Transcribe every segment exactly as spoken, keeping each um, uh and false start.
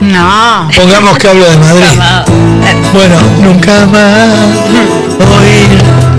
No. Pongamos que hablo de Madrid. Bueno, nunca más oír.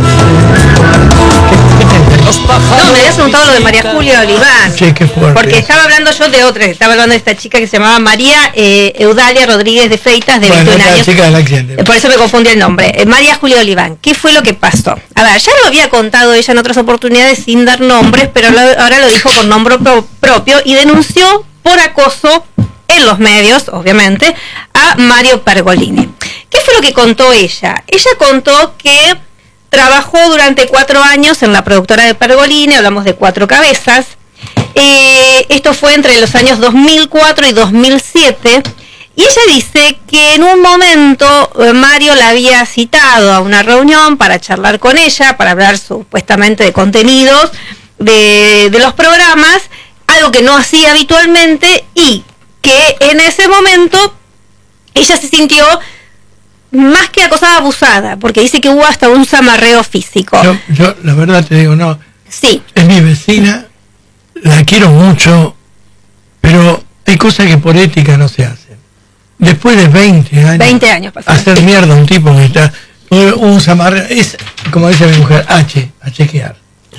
No, me habías preguntado lo de María Julia Oliván. Sí, qué fuerte. Porque estaba hablando yo de otra, estaba hablando de esta chica que se llamaba María eh, Eudalia Rodríguez de Freitas, de bueno, veintiún años. Chica del accidente. Por eso me confundí el nombre. Eh, María Julia Oliván. ¿Qué fue lo que pasó? A ver, ya lo había contado ella en otras oportunidades sin dar nombres, pero lo, ahora lo dijo con nombre pro, propio y denunció por acoso en los medios, obviamente, a Mario Pergolini. ¿Qué fue lo que contó ella? Ella contó que trabajó durante cuatro años en la productora de Pergolini, hablamos de Cuatro Cabezas. Eh, esto fue entre los años dos mil cuatro y dos mil siete. Y ella dice que en un momento eh, Mario la había citado a una reunión para charlar con ella, para hablar supuestamente de contenidos de, de los programas, algo que no hacía habitualmente, y que en ese momento ella se sintió más que acosada, abusada, porque dice que hubo hasta un zamarreo físico. Yo, yo la verdad te digo, no. Sí. Es mi vecina, la quiero mucho, pero hay cosas que por ética no se hacen. Después de veinte años, veinte años pasaron. hacer mierda a un tipo que está, un zamarreo, es, como dice mi mujer, H, a chequear.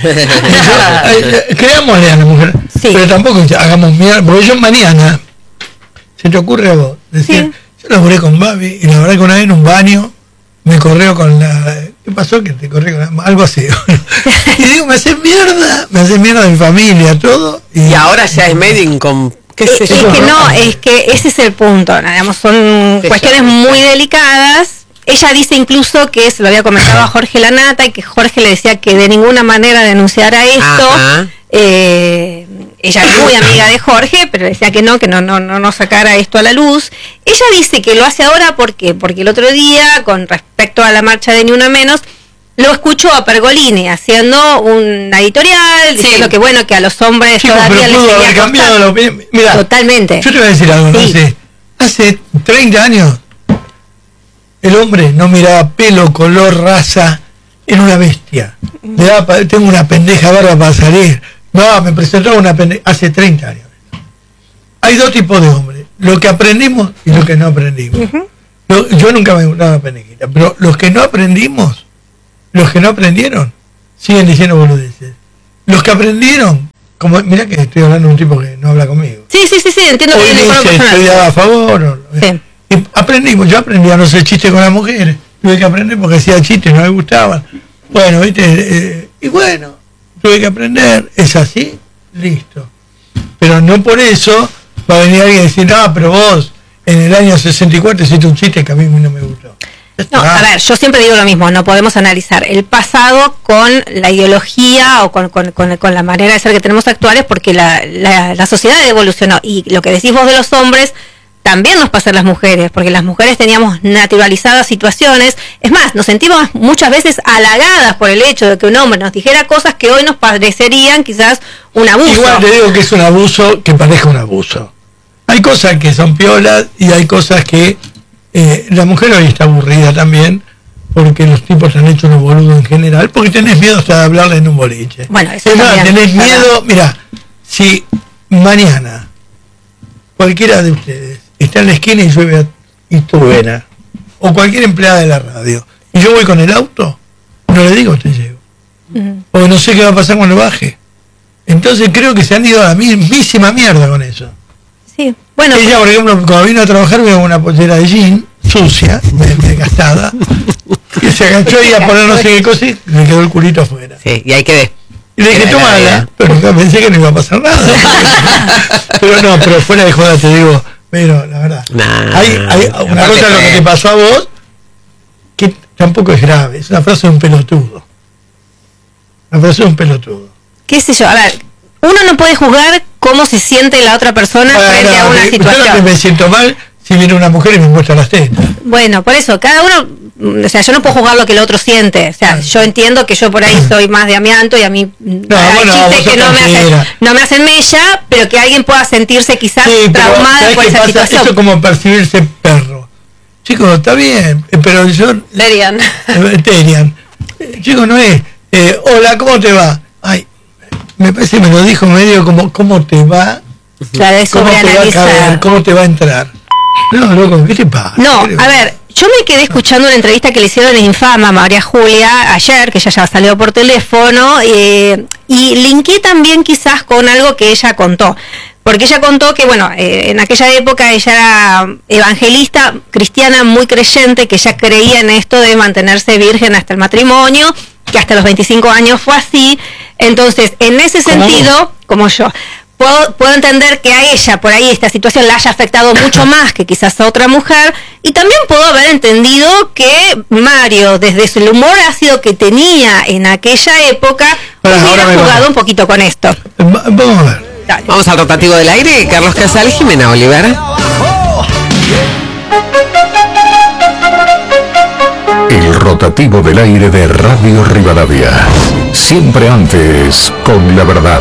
Creámosle a la mujer, sí. Pero tampoco hagamos mierda, porque yo mañana, se te ocurre a vos, decir, sí. Yo laburé con Babi, y la verdad que una vez en un baño, me correo con la... ¿Qué pasó? Que te correo con la, algo así. Y digo, me hace mierda, me hace mierda mi familia, todo. Y, y ahora ya es medio con... ¿Qué sé es, yo? Es que no, es que ese es el punto, ¿no? Digamos, son sí, cuestiones muy delicadas. Ella dice incluso que se lo había comentado a Jorge Lanata y que Jorge le decía que de ninguna manera denunciara esto. Eh, ella es muy amiga de Jorge, pero decía que no, que no, no, no, no sacara esto a la luz. Ella dice que lo hace ahora, ¿por qué? Porque el otro día, con respecto a la marcha de Ni Una Menos, lo escuchó a Pergolini haciendo una editorial, sí. Diciendo que bueno, que a los hombres Chicos, todavía les haber cambiado la opinión. Mirá, totalmente. Yo te voy a decir algo, sí. No sé. Hace treinta años el hombre no miraba pelo, color, raza, era una bestia. Le daba, tengo una pendeja barba para salir. No, me presentaba una pendeja. Hace treinta años. Hay dos tipos de hombres, lo que aprendimos y lo que no aprendimos. Uh-huh. Lo, yo nunca me gustaba pendejita, pero los que no aprendimos, los que no aprendieron, siguen diciendo boludeces. Los que aprendieron, como mirá que estoy hablando de un tipo que no habla conmigo. Sí, sí, sí, sí, entiendo. Hoy que dice, estoy a favor. O, sí. Y aprendimos, yo aprendí a no hacer chistes con las mujeres. Tuve que aprender porque hacía chistes, no me gustaban. Bueno, viste, eh, y bueno, tuve que aprender, es así, listo. Pero no por eso va a venir alguien y decir, no, pero vos en el año sesenta y cuatro hiciste un chiste que a mí no me gustó. No, a ver, yo siempre digo lo mismo, no podemos analizar el pasado con la ideología o con, con, con, con la manera de ser que tenemos actuales, porque la, la, la sociedad evolucionó, y lo que decís vos de los hombres también nos pasa a las mujeres, porque las mujeres teníamos naturalizadas situaciones, es más, nos sentimos muchas veces halagadas por el hecho de que un hombre nos dijera cosas que hoy nos parecerían quizás un abuso. Igual te digo que es un abuso que parezca un abuso. Hay cosas que son piolas y hay cosas que eh, la mujer hoy está aburrida también, porque los tipos han hecho unos boludos en general, porque tenés miedo hasta de hablarle en un boliche. Bueno, eso es más, tenés miedo, mira, si mañana cualquiera de ustedes está en la esquina y llueve y truena, o cualquier empleada de la radio, y yo voy con el auto, no le digo te llevo, uh-huh. Porque no sé qué va a pasar cuando baje. Entonces creo que se han ido a la mismísima mierda con eso. Sí, bueno. Ella, por ejemplo, cuando vino a trabajar, vino con una pollera de jean, sucia, desgastada, y se agachó y a poner no sé qué cosa y le quedó el culito afuera. Sí, y hay que ver. Y le dije, tomala, pero nunca pensé que no iba a pasar nada. Pero no, pero fuera de joda te digo, pero la verdad, nah, hay, hay una cosa lo que te pasó a vos que tampoco es grave, es una frase de un pelotudo. Una frase de un pelotudo. ¿Qué sé yo? A ver, uno no puede juzgar cómo se siente la otra persona bueno, frente no, a una me, situación. Yo no me siento mal si viene una mujer y me muestra las tetas. Bueno, por eso, cada uno, o sea, yo no puedo juzgar lo que el otro siente. O sea, yo entiendo que yo por ahí soy más de amianto y a mí no, hay bueno, chistes que no me, hacen, no me hacen mella, pero que alguien pueda sentirse quizás sí, traumada por esa pasa? situación. Eso es como percibirse perro. Chicos, está bien, pero yo... Terian. Terian. Chicos, no es, eh, hola, ¿cómo te va? Ay, me parece que me lo dijo medio como, ¿cómo te va? Claro, es ¿Cómo te va a caber? ¿Cómo te va a entrar? No, loco, ¿qué te pasa? No, a ver, yo me quedé escuchando una entrevista que le hicieron en Infama a María Julia ayer, que ella ya salió por teléfono, eh, y linké también quizás con algo que ella contó. Porque ella contó que, bueno, eh, en aquella época ella era evangelista, cristiana, muy creyente, que ella creía en esto de mantenerse virgen hasta el matrimonio, que hasta los veinticinco años fue así. Entonces, en ese sentido, como yo, puedo, puedo entender que a ella, por ahí, esta situación la haya afectado mucho más que quizás a otra mujer. Y también puedo haber entendido que Mario, desde su humor ácido que tenía en aquella época, Ahora, hubiera ahora jugado va. un poquito con esto. Va- Vamos a ver. Dale. Vamos al rotativo del aire. Carlos Casal, Jimena Oliver. El rotativo del aire de Radio Rivadavia. Siempre antes con la verdad.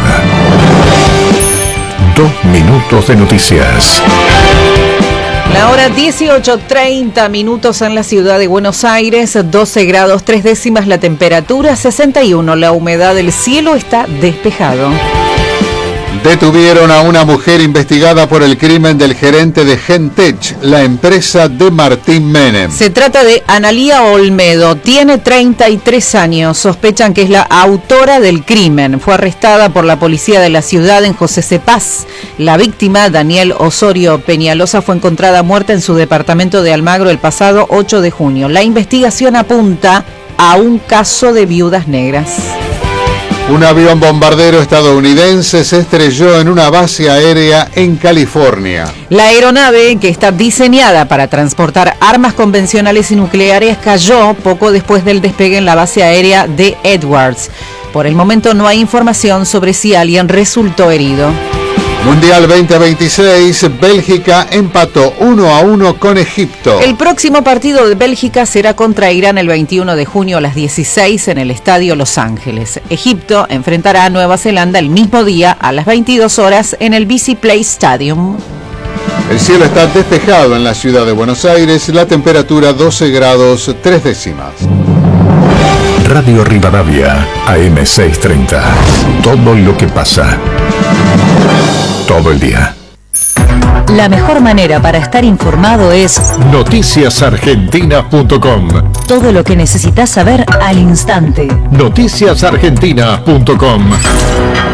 Dos minutos de noticias. La hora dieciocho treinta minutos en la ciudad de Buenos Aires, doce grados tres décimas la temperatura, sesenta y uno la humedad del cielo, está despejado. Detuvieron a una mujer investigada por el crimen del gerente de Gentech, la empresa de Martín Menem. Se trata de Analía Olmedo, tiene treinta y tres años, sospechan que es la autora del crimen. Fue arrestada por la policía de la ciudad en José Cepaz. La víctima, Daniel Osorio Peñalosa, fue encontrada muerta en su departamento de Almagro el pasado ocho de junio. La investigación apunta a un caso de viudas negras. Un avión bombardero estadounidense se estrelló en una base aérea en California. La aeronave, que está diseñada para transportar armas convencionales y nucleares, cayó poco después del despegue en la base aérea de Edwards. Por el momento no hay información sobre si alguien resultó herido. Mundial veinte veintiséis, Bélgica empató uno a uno con Egipto. El próximo partido de Bélgica será contra Irán el veintiuno de junio a las dieciséis en el Estadio Los Ángeles. Egipto enfrentará a Nueva Zelanda el mismo día a las veintidós horas en el B C Play Stadium. El cielo está despejado en la ciudad de Buenos Aires, la temperatura doce grados tres décimas. Radio Rivadavia, A M seiscientos treinta. Todo lo que pasa. Todo el día. La mejor manera para estar informado es noticias argentinas punto com. todo lo que necesitas saber al instante. noticias argentinas punto com.